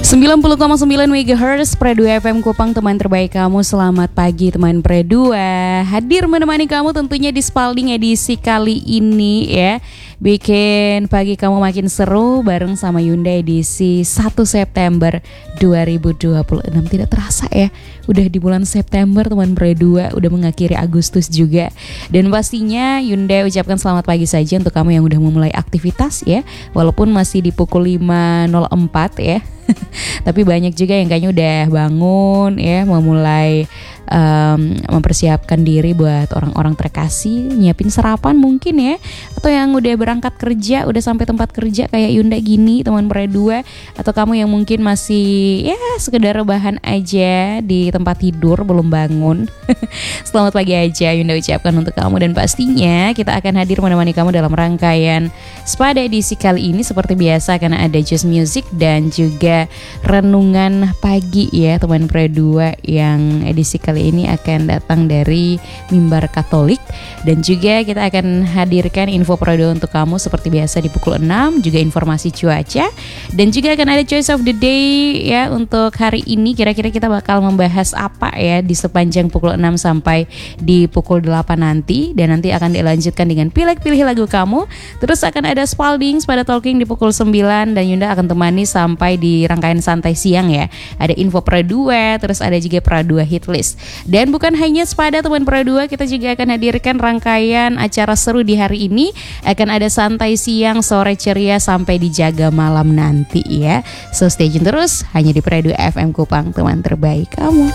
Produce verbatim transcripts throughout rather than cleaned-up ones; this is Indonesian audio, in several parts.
sembilan puluh koma sembilan megahertz Pre dua F M Kupang, teman terbaik kamu. Selamat pagi teman Pre dua. Hadir menemani kamu tentunya di Spalding edisi kali ini ya. Bikin pagi kamu makin seru bareng sama Yunda edisi satu September dua ribu dua puluh enam. Tidak terasa ya, udah di bulan September teman Pre dua, udah mengakhiri Agustus juga. Dan pastinya Yunda ucapkan selamat pagi saja untuk kamu yang udah memulai aktivitas ya. Walaupun masih di pukul lima nol empat ya. Tapi banyak juga yang kayaknya udah bangun ya, memulai um, mempersiapkan diri buat orang-orang terkasih, nyiapin sarapan mungkin ya, atau yang udah berangkat kerja, udah sampai tempat kerja kayak Yunda gini teman Pre dua, atau kamu yang mungkin masih ya sekedar rebahan aja di tempat tidur belum bangun. Selamat pagi aja Yunda ucapkan untuk kamu, dan pastinya kita akan hadir menemani kamu dalam rangkaian Spada edisi kali ini seperti biasa, karena ada Just Music dan juga renungan pagi ya teman Pre dua, yang edisi kali ini akan datang dari Mimbar Katolik. Dan juga kita akan hadirkan info Pre dua untuk kamu seperti biasa di pukul enam, juga informasi cuaca, dan juga akan ada Choice of the Day ya untuk hari ini. Kira-kira kita bakal membahas apa ya di sepanjang pukul enam sampai di pukul delapan nanti, dan nanti akan dilanjutkan dengan pilih-pilih lagu kamu. Terus akan ada Spalding pada Talking di pukul sembilan, dan Yunda akan temani sampai di rangkaian santai siang ya. Ada info Pre dua, terus ada juga Pre dua Hit List. Dan bukan hanya Spada teman Pre dua, kita juga akan hadirkan rangkaian acara seru di hari ini. Akan ada santai siang, sore ceria, sampai dijaga malam nanti ya. So stay tune terus hanya di Pre dua F M Kupang, teman terbaik kamu.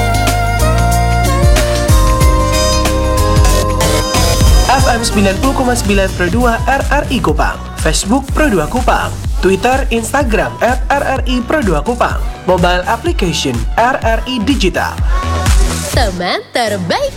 F M sembilan puluh koma sembilan Pre dua R R I Kupang, Facebook Pre dua Kupang, Twitter, Instagram at R R I Pre dua Kupang, mobile application R R I Digital. Teman terbaik